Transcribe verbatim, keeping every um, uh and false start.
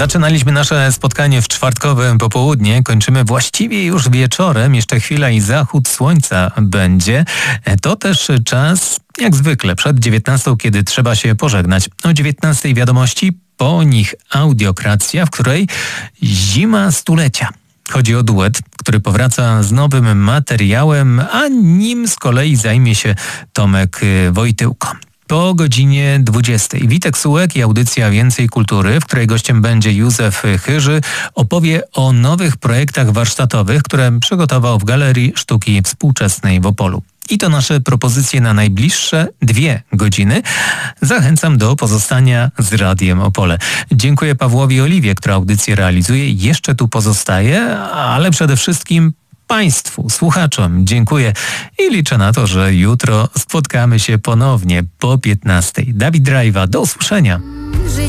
Zaczynaliśmy nasze spotkanie w czwartkowe popołudnie, kończymy właściwie już wieczorem, jeszcze chwila i zachód słońca będzie. To też czas, jak zwykle, przed dziewiętnastą, kiedy trzeba się pożegnać. O dziewiętnastej wiadomości, po nich audiokracja, w której zima stulecia. Chodzi o duet, który powraca z nowym materiałem, a nim z kolei zajmie się Tomek Wojtyłko. Po godzinie dwudziestej Witek Sułek i audycja Więcej Kultury, w której gościem będzie Józef Chyży, opowie o nowych projektach warsztatowych, które przygotował w Galerii Sztuki Współczesnej w Opolu. I to nasze propozycje na najbliższe dwie godziny. Zachęcam do pozostania z Radiem Opole. Dziękuję Pawłowi Oliwie, która audycję realizuje. Jeszcze tu pozostaje, ale przede wszystkim Państwu, słuchaczom dziękuję i liczę na to, że jutro spotkamy się ponownie po piętnastej. Dawid Drajwa, do usłyszenia.